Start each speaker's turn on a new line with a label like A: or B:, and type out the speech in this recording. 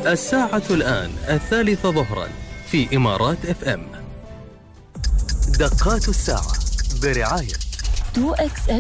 A: الساعة الآن 3 ظهرا في إمارات FM. دقات الساعة برعاية
B: 2XL